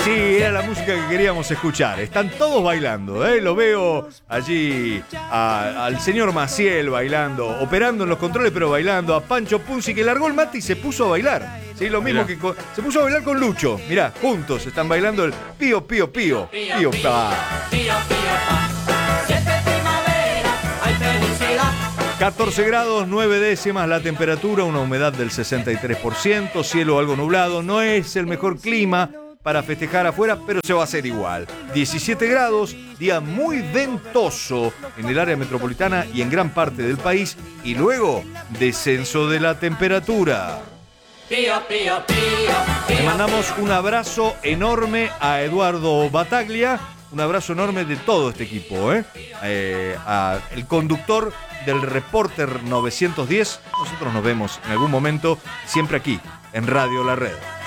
Sí, era la música que queríamos escuchar. Están todos bailando, ¿eh? Lo veo allí al señor Maciel bailando, operando en los controles, pero bailando. A Pancho Punzi, que largó el mate y se puso a bailar. Sí, lo mismo que se puso a bailar con Lucho. Mirá, juntos están bailando el pío, pío, pío. Pío, pa. 14 grados, 9 décimas la temperatura, una humedad del 63%, cielo algo nublado. No es el mejor clima para festejar afuera, pero se va a hacer igual. 17 grados, día muy ventoso en el área metropolitana y en gran parte del país. Y luego, descenso de la temperatura. Le mandamos un abrazo enorme a Eduardo Bataglia. Un abrazo enorme de todo este equipo, el conductor del Reporter 910. Nosotros nos vemos en algún momento, siempre aquí, en Radio La Red.